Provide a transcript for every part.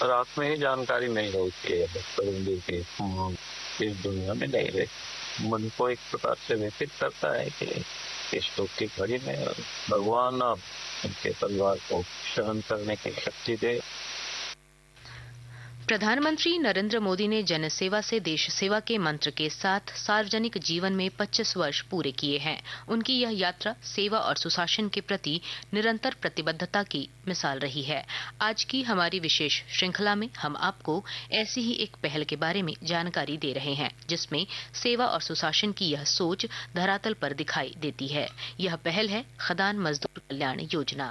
रात में ही जानकारी नहीं होती है परिंदे की, इस दुनिया में नहीं रहे। मन को एक प्रकार से व्यथित करता है कि इस दुख की घड़ी में भगवान आप उनके परिवार को सहन करने की शक्ति दे। प्रधानमंत्री नरेंद्र मोदी ने जन सेवा से देश सेवा के मंत्र के साथ सार्वजनिक जीवन में 25 वर्ष पूरे किए हैं। उनकी यह यात्रा सेवा और सुशासन के प्रति निरंतर प्रतिबद्धता की मिसाल रही है। आज की हमारी विशेष श्रृंखला में हम आपको ऐसी ही एक पहल के बारे में जानकारी दे रहे हैं, जिसमें सेवा और सुशासन की यह सोच धरातल पर दिखाई देती है। यह पहल है खदान मजदूर कल्याण योजना।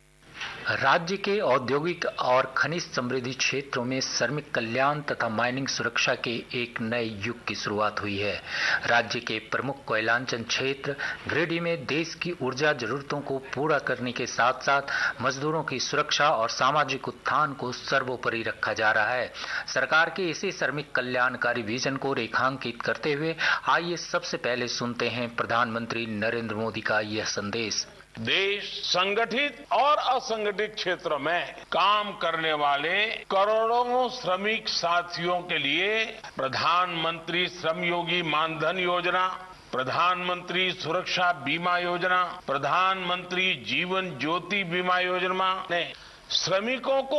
राज्य के औद्योगिक और खनिज समृद्धि क्षेत्रों में श्रमिक कल्याण तथा माइनिंग सुरक्षा के एक नए युग की शुरुआत हुई है। राज्य के प्रमुख कोयलांचल क्षेत्र गिरिडीह में देश की ऊर्जा जरूरतों को पूरा करने के साथ साथ मजदूरों की सुरक्षा और सामाजिक उत्थान को सर्वोपरि रखा जा रहा है। सरकार के इसी श्रमिक कल्याणकारी विजन को रेखांकित करते हुए आइए सबसे पहले सुनते हैं प्रधानमंत्री नरेंद्र मोदी का यह संदेश। देश संगठित और असंगठित क्षेत्रों में काम करने वाले करोड़ों श्रमिक साथियों के लिए प्रधानमंत्री श्रमयोगी मानधन योजना, प्रधानमंत्री सुरक्षा बीमा योजना, प्रधानमंत्री जीवन ज्योति बीमा योजना ने श्रमिकों को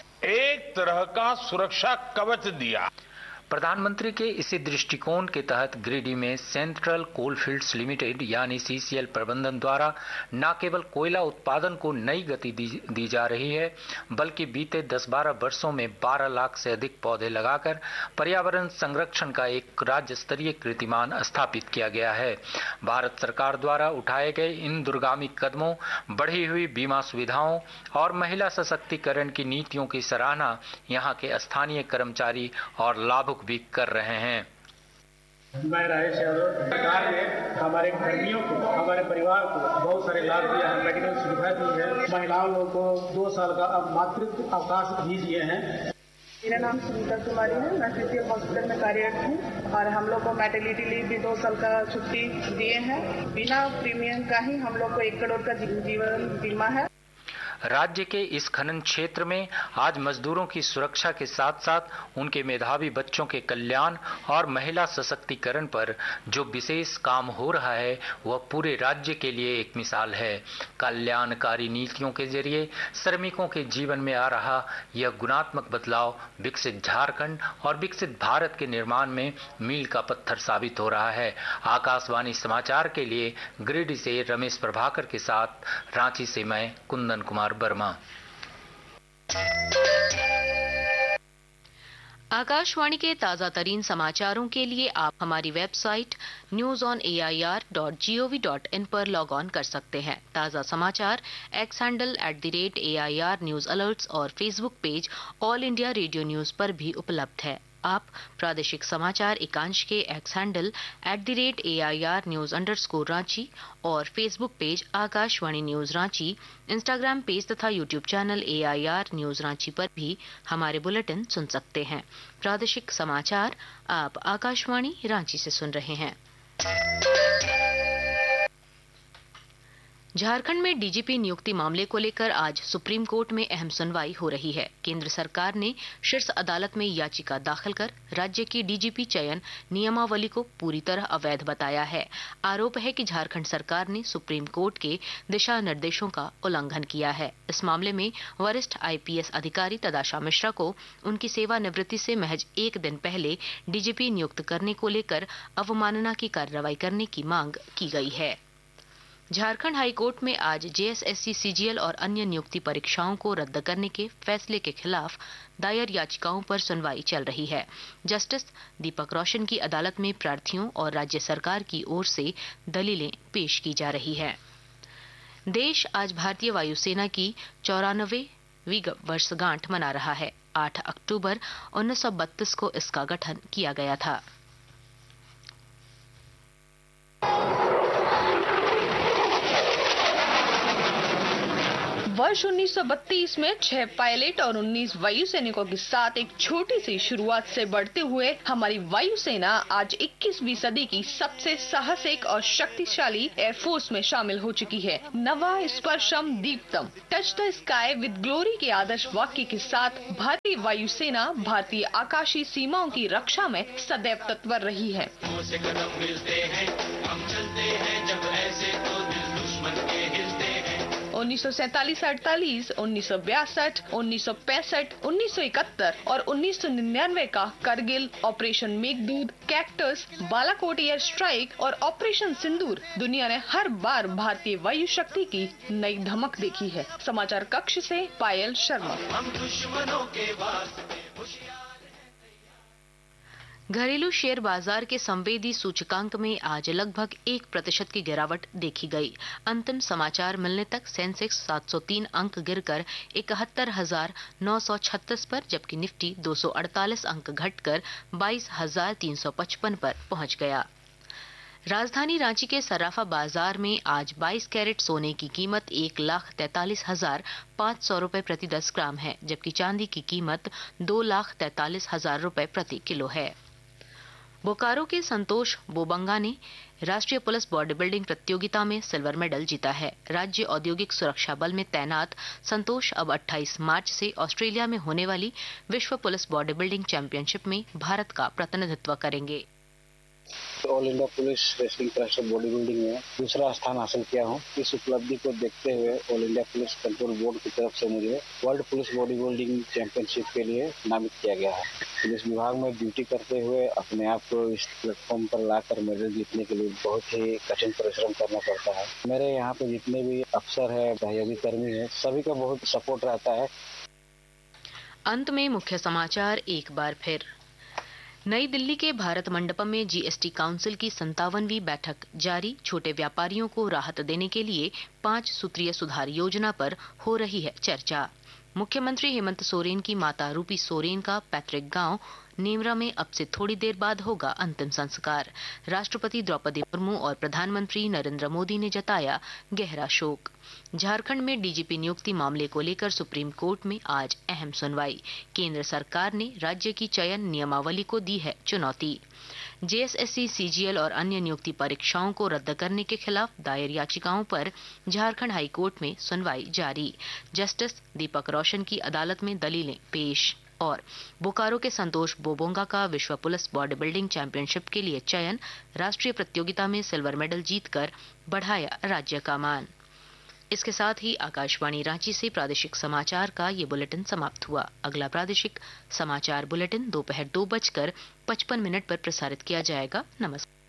एक तरह का सुरक्षा कवच दिया। प्रधानमंत्री के इसी दृष्टिकोण के तहत गिरिडीह में सेंट्रल कोलफील्ड्स लिमिटेड यानी सीसीएल प्रबंधन द्वारा न केवल कोयला उत्पादन को नई गति दी जा रही है, बल्कि बीते 10-12 वर्षों में 12 लाख से अधिक पौधे लगाकर पर्यावरण संरक्षण का एक राज्य स्तरीय कीर्तिमान स्थापित किया गया है। भारत सरकार द्वारा उठाए गए इन दूरगामी कदमों, बढ़ी हुई बीमा सुविधाओं और महिला सशक्तिकरण की नीतियों की सराहना यहाँ के स्थानीय कर्मचारी और लाभुक भी कर रहे हैं। मैं राजेश यादव। सरकार ने हमारे कर्मियों को, हमारे परिवार को बहुत सारे लाभ दिया है, मेडिकल सुविधा दी है, महिलाओं को 2 साल का अब मातृत्व अवकाश भी दिए हैं। मेरा नाम सुनीता कुमारी है, मैं सीसीएल हॉस्पिटल में कार्यरत हूँ और हम लोग को मैटरनिटी लीव भी 2 साल का छुट्टी दिए हैं। बिना प्रीमियम का ही हम लोग को 1 करोड़ का जीवन बीमा है। राज्य के इस खनन क्षेत्र में आज मजदूरों की सुरक्षा के साथ साथ उनके मेधावी बच्चों के कल्याण और महिला सशक्तिकरण पर जो विशेष काम हो रहा है वह पूरे राज्य के लिए एक मिसाल है। कल्याणकारी नीतियों के जरिए श्रमिकों के जीवन में आ रहा यह गुणात्मक बदलाव विकसित झारखंड और विकसित भारत के निर्माण में मील का पत्थर साबित हो रहा है। आकाशवाणी समाचार के लिए गिरिडीह से रमेश प्रभाकर के साथ रांची से मैं कुंदन कुमार वर्मा। आकाशवाणी के ताजा तरीन समाचारों के लिए आप हमारी वेबसाइट newsonair.gov.in पर लॉग ऑन कर सकते हैं। ताजा समाचार x handle @AIR news alerts और Facebook page all India radio news पर भी उपलब्ध है। आप प्रादेशिक समाचार एकांश के x handle @AIR news _Ranchi और Facebook page Akashvani news Ranchi, Instagram page तथा YouTube channel AIR news Ranchi पर भी हमारे बुलेटिन सुन सकते हैं। प्रादेशिक समाचार आप आकाशवाणी रांची से सुन रहे हैं। झारखंड में डीजीपी नियुक्ति मामले को लेकर आज सुप्रीम कोर्ट में अहम सुनवाई हो रही है। केंद्र सरकार ने शीर्ष अदालत में याचिका दाखिल कर राज्य की डीजीपी चयन नियमावली को पूरी तरह अवैध बताया है। आरोप है कि झारखंड सरकार ने सुप्रीम कोर्ट के दिशा निर्देशों का उल्लंघन किया है। इस मामले में वरिष्ठ आईपीएस अधिकारी तदाशा मिश्रा को उनकी सेवानिवृत्ति से महज 1 दिन पहले डीजीपी नियुक्त करने को लेकर अवमानना की कार्रवाई करने की मांग की गई है। झारखंड हाईकोर्ट में आज जेएसएससी सीजीएल और अन्य नियुक्ति परीक्षाओं को रद्द करने के फैसले के खिलाफ दायर याचिकाओं पर सुनवाई चल रही है। जस्टिस दीपक रोशन की अदालत में प्रार्थियों और राज्य सरकार की ओर से दलीलें पेश की जा रही है। देश आज भारतीय वायुसेना की 94वीं वर्षगांठ मना रहा है। 8 अक्टूबर 1932 को इसका गठन किया गया था। वर्ष 1932 में 6 पायलट और 19 वायुसैनिकों के साथ एक छोटी सी शुरुआत से बढ़ते हुए हमारी वायुसेना आज 21वीं सदी की सबसे साहसिक और शक्तिशाली एयरफोर्स में शामिल हो चुकी है। नवा स्पर्शम Deeptam, touch the sky with glory के आदर्श वाक्य के साथ भारतीय वायुसेना भारतीय आकाशीय सीमाओं की रक्षा में सदैव तत्पर रही है। 1947-48, 1962, 1965, 1971 और 1999 का Kargil, operation Meghdoot, cactus, Balakot air strike और ऑपरेशन सिंदूर दुनिया ने हर बार भारतीय वायु शक्ति की नई धमक देखी है। समाचार कक्ष से पायल शर्मा। घरेलू शेयर बाजार के संवेदी सूचकांक में आज लगभग 1% की गिरावट देखी गई। अंतिम समाचार मिलने तक सेंसेक्स 703 अंक गिरकर 71,936 पर, जबकि निफ्टी 248 अंक घटकर 22,355 पर पहुंच गया। राजधानी रांची के सराफा बाजार में आज 22 कैरेट सोने की कीमत 1,43,500 रुपए प्रति 10 ग्राम है, जबकि चांदी की कीमत 2,43,000 रुपए प्रति किलो है। बोकारो के संतोष बोबंगा ने राष्ट्रीय पुलिस बॉडी बिल्डिंग प्रतियोगिता में सिल्वर मेडल जीता है। राज्य औद्योगिक सुरक्षा बल में तैनात संतोष अब 28 मार्च से ऑस्ट्रेलिया में होने वाली विश्व पुलिस बॉडी बिल्डिंग चैंपियनशिप में भारत का प्रतिनिधित्व करेंगे। All India police wrestling cluster body building में दूसरा स्थान हासिल किया हूँ। इस उपलब्धि को देखते हुए all India police control board की तरफ से मुझे world police body building championship के लिए नामित किया गया है। पुलिस विभाग में ड्यूटी करते हुए अपने आप को इस प्लेटफॉर्म पर लाकर मेडल जीतने के लिए बहुत ही कठिन परिश्रम करना पड़ता है। मेरे यहाँ पे जितने भी अफसर है, सहयोगी कर्मी है, सभी का बहुत सपोर्ट रहता है। अंत में मुख्य समाचार एक बार फिर। नई दिल्ली के भारत मंडपम में जीएसटी काउंसिल की 57वीं बैठक जारी। छोटे व्यापारियों को राहत देने के लिए 5 सूत्रीय सुधार योजना पर हो रही है चर्चा। मुख्यमंत्री हेमंत सोरेन की माता रूपी सोरेन का पैतृक गांव नेमरा में अब से थोड़ी देर बाद होगा अंतिम संस्कार। राष्ट्रपति द्रौपदी मुर्मू और प्रधानमंत्री नरेंद्र मोदी ने जताया गहरा शोक। झारखंड में डीजीपी नियुक्ति मामले को लेकर सुप्रीम कोर्ट में आज अहम सुनवाई। केंद्र सरकार ने राज्य की चयन नियमावली को दी है चुनौती। जेएसएससी, सीजीएल और अन्य नियुक्ति परीक्षाओं को रद्द करने के खिलाफ दायर याचिकाओं पर झारखंड हाईकोर्ट में सुनवाई जारी। जस्टिस दीपक रोशन की अदालत में दलीलें पेश। और बोकारो के संतोष बोबोंगा का विश्व पुलिस बॉडी बिल्डिंग चैंपियनशिप के लिए चयन। राष्ट्रीय प्रतियोगिता में सिल्वर मेडल जीतकर बढ़ाया राज्य का मान। इसके साथ ही आकाशवाणी रांची से प्रादेशिक समाचार का ये बुलेटिन समाप्त हुआ। अगला प्रादेशिक समाचार बुलेटिन दोपहर 2:55 पर प्रसारित किया जाएगा। नमस्कार।